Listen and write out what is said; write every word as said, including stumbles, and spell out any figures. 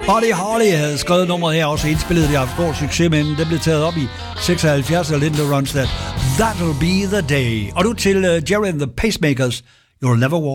Buddy Holly havde skrevet nummeret her, også indspillet det, har haft stor succes, men det blev taget op i seksoghalvfjerds af Linda Ronstadt. That'll be the day. Og nu til uh, Jerry and the Pacemakers, You'll Never Walk